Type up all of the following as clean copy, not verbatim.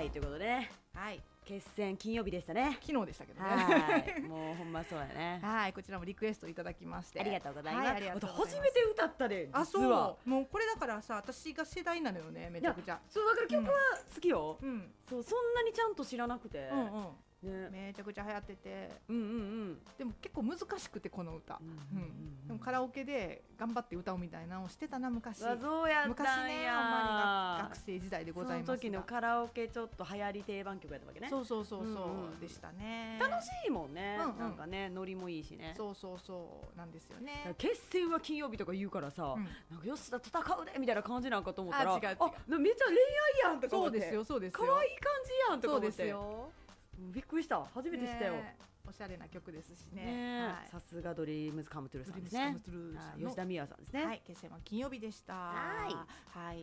はいということでね、 はい、 決戦金曜日でしたね。 昨日でしたけどね。 はいもうほんまそうやね。 はい、こちらもリクエストいただきましてありがとうございます。 はい、ありがとうございます。 初めて歌ったで、 あ、 実は。 そう、もうこれだからさ、私が世代なのよね、めちゃくちゃ。 そうだから曲は好きよ。 うん、 そうそんなにちゃんと知らなくて。 ね、めちゃくちゃ流行ってて、でも結構難しくてこの歌、でもカラオケで頑張って歌うみたいなのをしてたな昔。 そうやったんや。 昔ね、ほんまに学生時代でございますが。 その時のカラオケちょっと流行り定番曲やったわけね。 そうでしたね。 楽しいもんね、なんかね、ノリもいいしね。 そうなんですよね。 決戦は金曜日とか言うからさ、なんか吉田戦うでみたいな感じなんかと思ったら、 違うめっちゃ恋愛やんとか思って。 そうですよ、 可愛い感じやんとか思って。 そうですよ。 びっくりした、初めて知ったよ。 おしゃれな曲ですしね。 さすがドリームズカムトゥルーさんですね。吉田美和さんですね。 はい、決戦は金曜日でした。はい、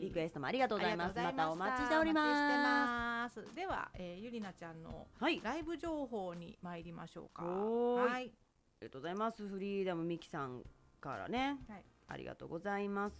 リクエストもありがとうございます。またお待ちしております。 では、ゆりなちゃんのライブ情報に参りましょうか。 はい、ありがとうございます。フリーダムミキさんからね、ありがとうございます。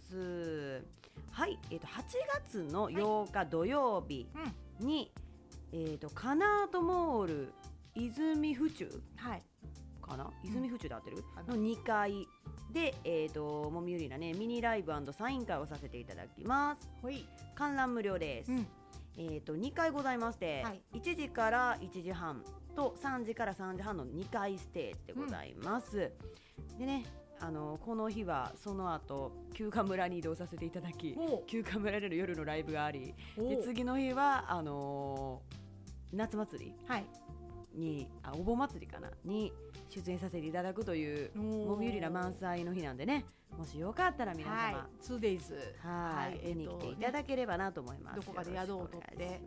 はい、8月の8日土曜日に、カナートモール泉府中かな、泉府中で合ってるの2階で、もみゆりなねミニライブ&サイン会をさせていただきます。観覧無料です。2回ございまして、1時から1時半と3時から3時半の2回ステージでございます。でね、この日はその後休暇村に移動させていただき、休暇村での夜のライブがあり、で次の日は夏祭りにお盆祭りかなに出演させていただくというもみゆりな満載の日なんでね、もしよかったら皆様 2days 見に来ていただければなと思います。 どこかで宿を取って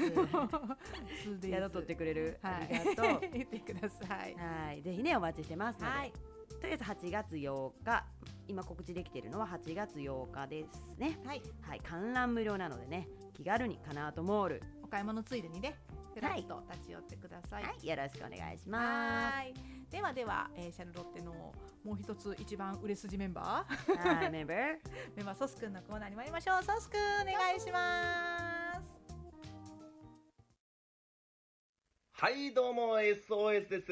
宿取ってくれる、ありがとう。 言ってください。 はい、ぜひねお待ちしてますので、とりあえず8月8日、今告知できているのは8月8日ですね。はい、観覧無料なのでね、気軽にカナートモールお買い物ついでにね、ふらっと立ち寄ってください。 よろしくお願いします。 では、シャルロッテのもう一つ一番売れ筋メンバーメンバーソスくんのコーナーに参りましょう。ソスくん、お願いします。 はい、どうも SOS です。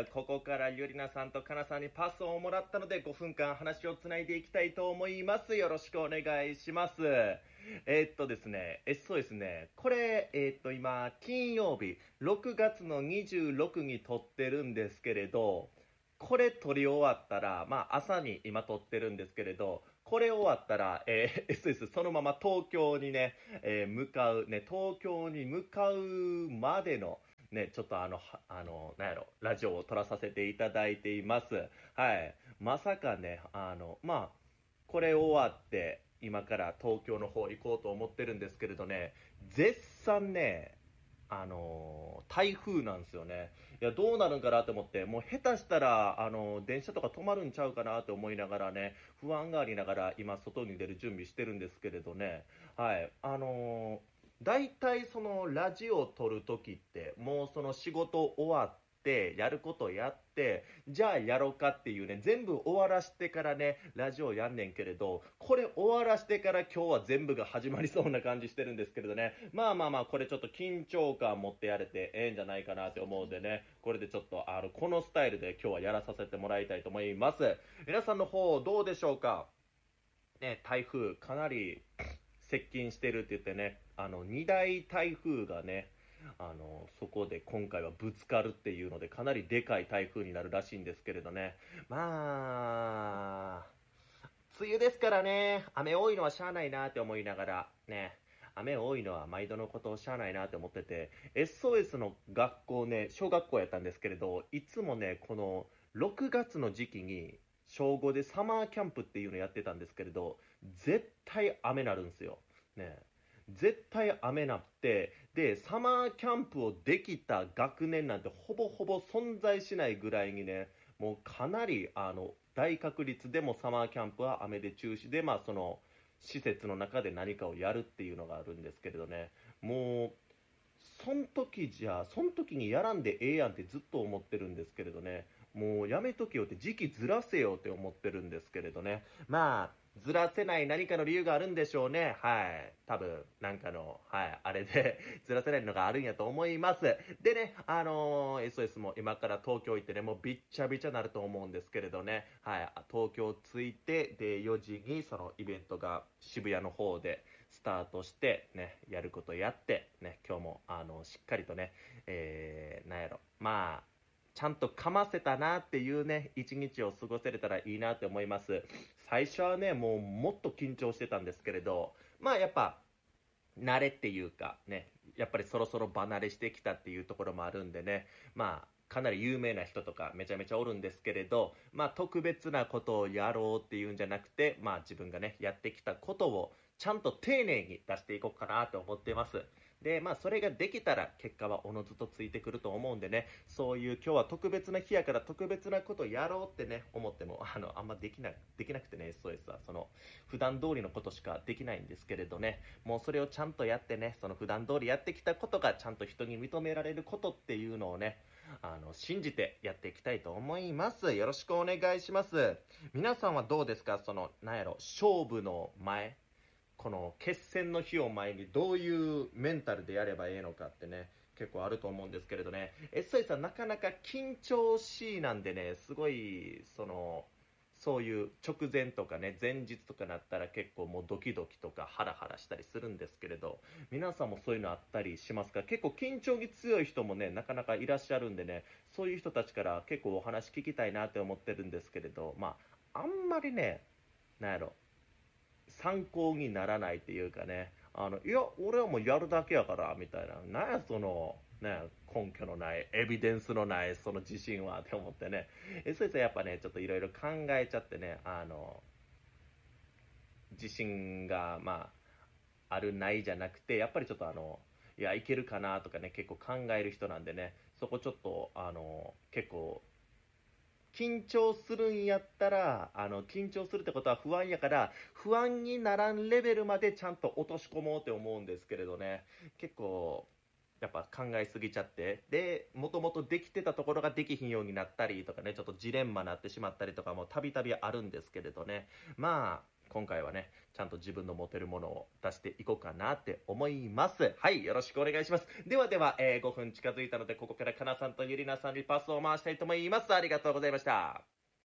ここからゆりなさんとかなさんにパスをもらったので5分間話をつないでいきたいと思います。よろしくお願いします。ですね、SOS ね、これ、今、金曜日、6月の26に撮ってるんですけれど、これ撮り終わったら、朝に今撮ってるんですけれど、これ終わったら、SOS そのまま東京にね、向かう、ね、東京に向かうまでの、ね、ちょっとなんやろ、ラジオを撮らさせていただいています。はい。まさかね、これ終わって、今から東京の方行こうと思ってるんですけれどね、絶賛ね、台風なんですよね。いや、どうなるんかなと思って、もう下手したら、電車とか止まるんちゃうかなと思いながらね、不安がありながら、今、外に出る準備してるんですけれどね、はい。大体そのラジオを撮るときってもうその仕事終わってやることやってじゃあやろうかっていうね、全部終わらしてからねラジオやんねんけれど、これ終わらしてから今日は全部が始まりそうな感じしてるんですけれどね、これちょっと緊張感持ってやれてええんじゃないかなって思うんでね、これでちょっとこのスタイルで今日はやらさせてもらいたいと思います。皆さんの方どうでしょうかね。台風かなり接近してるって言ってね、2大台風がね、そこで今回はぶつかるっていうので、かなりでかい台風になるらしいんですけれどね。梅雨ですからね、雨多いのはしゃあないなって思いながら、ね、雨多いのは毎度のことをしゃあないなって思ってて、SOS の学校ね、小学校やったんですけれど、いつもね、この6月の時期に、小5でサマーキャンプっていうのやってたんですけれど、絶対雨なるんですよ。ね。絶対雨なって、で、サマーキャンプをできた学年なんてほぼほぼ存在しないぐらいにね、もうかなり大確率でもサマーキャンプは雨で中止で、その施設の中で何かをやるっていうのがあるんですけれどね、もう、そん時にやらんでええやんってずっと思ってるんですけれどね、もうやめとけよって時期ずらせよって思ってるんですけれどね。 ずらせない何かの理由があるんでしょうね。はい。多分、なんかの、はい、あれでずらせないのがあるんやと思います。でね、SOS も今から東京行ってね、もうびっちゃびちゃなると思うんですけれどね、はい、東京着いて、で、4時にそのイベントが渋谷の方でスタートして、ね、やることやって、ね、今日も、しっかりとね、なんやろ、まあ、ちゃんとかませたなっていうね、一日を過ごせれたらいいなって思います。最初はね、もっと緊張してたんですけれど、まあやっぱ、慣れっていうかね、やっぱりそろそろ離れしてきたっていうところもあるんでね、まあ、かなり有名な人とかめちゃめちゃおるんですけれど、まあ特別なことをやろうっていうんじゃなくて、まあ自分がね、やってきたことをちゃんと丁寧に出していこうかなと思っています。で、まあそれができたら結果はおのずとついてくると思うんでね、そういう今日は特別な日やから特別なことやろうってね、思っても、あんまできなくてね、SOS はその普段通りのことしかできないんですけれどね、もうそれをちゃんとやってね、その普段通りやってきたことがちゃんと人に認められることっていうのをね、信じてやっていきたいと思います。よろしくお願いします。皆さんはどうですか？その、なんやろ、勝負の前、この決戦の日を前にどういうメンタルでやればいいのかってね、結構あると思うんですけれどね、SOS さんなかなか緊張しいなんでね、すごい、そういう直前とかね、前日とかなったら結構もうドキドキとかハラハラしたりするんですけれど、皆さんもそういうのあったりしますか？結構緊張に強い人もね、なかなかいらっしゃるんでね、そういう人たちから結構お話聞きたいなって思ってるんですけれど、まあ、あんまりね、なんやろ、参考にならないっていうかね、いや、俺はもうやるだけやから、みたいな、なんやその、ね、根拠のない、エビデンスのない、その自信はって思ってね、SOS はやっぱね、ちょっといろいろ考えちゃってね、自信が、まあ、あるないじゃなくて、やっぱりちょっといや、いけるかなとかね、結構考える人なんでね、そこちょっと、結構、緊張するんやったら、緊張するってことは不安やから、不安にならんレベルまでちゃんと落とし込もうって思うんですけれどね、結構、やっぱ考えすぎちゃって、で、もともとできてたところができひんようになったりとかね、ちょっとジレンマになってしまったりとかもたびたびあるんですけれどね、まあ、今回はね、ちゃんと自分の持てるものを出していこうかなって思います。はい、よろしくお願いします。ではでは、5分近づいたので、ここからかなさんとゆりなさんにパスを回したいと思います。ありがとうございました。は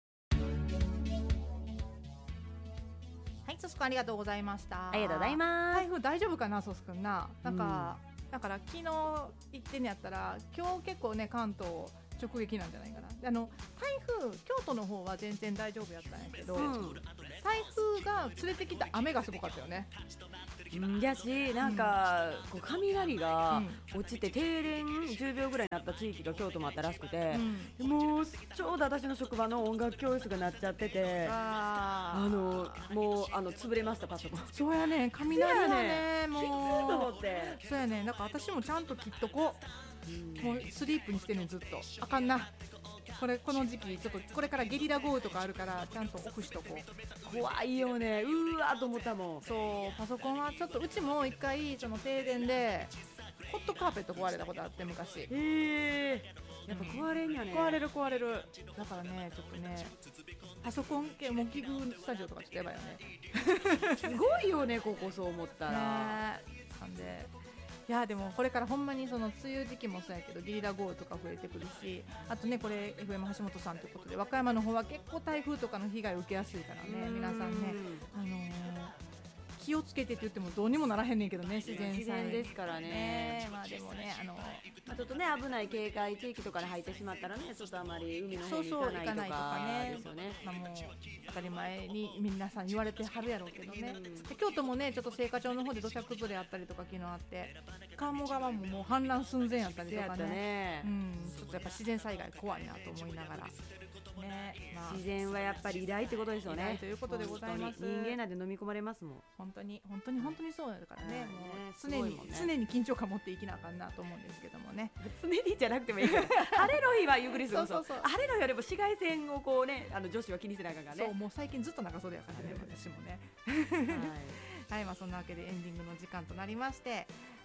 い、ソスくんありがとうございました。 ありがとうございます。 台風大丈夫かな、ソスくんな。なんか、だから昨日行ってんやったら、今日結構ね、関東直撃なんじゃないかな。台風、京都の方は全然大丈夫やったんやけど、台風が連れてきた雨がすごかったよね。 やし、なんかこう雷が落ちて停電10秒ぐらいになった地域が京都もあったらしくて、もうちょうど私の職場の音楽教室がなっちゃってて、もう潰れました、パソコン。 そうやね、雷はね、もうきついと思って。 そうやね、だから私もちゃんと切っとこう。もうスリープにしてね、ずっとあかんな。この時期ちょっとこれからゲリラ豪雨とかあるからちゃんとオフしとこう。 怖いよね、うわーと思ったもん。 そう、パソコンはちょっとうちも一回その停電でホットカーペット壊れたことあって、昔。 やっぱ壊れんやね。 壊れる。だからね、ちょっとね、パソコン系模擬スタジオとかちょっとやばいよね。 すごいよね、ここそう思ったら。 なんで、いやでもこれからほんまにその梅雨時期もそうやけどゲリラ豪雨とか増えてくるし、あとね、これ FM 橋本さんということで和歌山の方は結構台風とかの被害を受けやすいからね、皆さんね、気をつけてって言ってもどうにもならへんねんけどね、自然ですからね。 まあでもね、 ちょっとね、危ない警戒地域とかに入ってしまったらね、ちょっとあまり海の方に行かないとかですよね。 まあもう当たり前に皆さん言われてはるやろうけどね。で京都もね、ちょっと青果町の方で土砂崩れあったりとか昨日あって、鴨川ももう氾濫寸前やったりとかね。ちょっとやっぱ自然災害怖いなと思いながら。ね、 自然はやっぱり偉大ってことですよね。 ということでございます。 人間なんて飲み込まれますもん。 本当にそうだからね。もう常に緊張感持っていきなあかんなと思うんですけどもね。 常にじゃなくてもいいから。晴れの日はゆっくり過ごそう。晴れの日よりも紫外線をこうね、女子は気にせなあかんからね。 そう、もう最近ずっと長袖やからね、私もね。はい、まあそんなわけでエンディングの時間となりまして、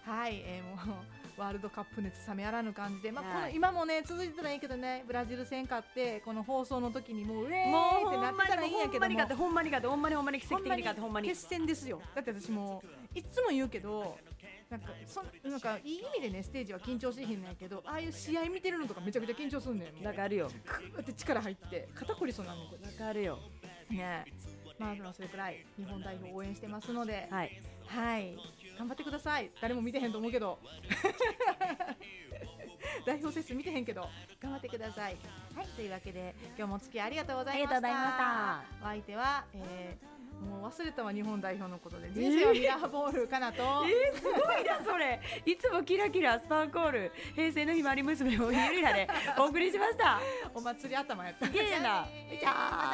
はい、もうワールドカップ熱冷めやらぬ感じで、まあはいこの今もね続いてたらいいけどね、ブラジル戦勝ってこの放送の時にもううえーってなってたらいいんやけども、 ほんまに勝ってほんまに奇跡的に勝ってほんまに決戦ですよ。だって私もいつも言うけど、なんかいい意味でねステージは緊張しへんのやけど、ああいう試合見てるのとかめちゃくちゃ緊張すんねん。 わかるよだって力入って肩こりそうなんねんこれわかるよね。まあでもそれくらい日本代表応援してますので、 はいはい頑張ってください。誰も見てへんと思うけど代表選手見てへんけど頑張ってください。はい、というわけで今日もお付き合いありがとうございました。 ありがとうございまお相手は、もう忘れたわ日本代表のことで、人生はミラーボールかなと、 すごいなそれ。いつもキラキラスパンコール平成のひまわり娘をゆりらでお送りしました。 お祭り頭やった。 すげえな。じゃあ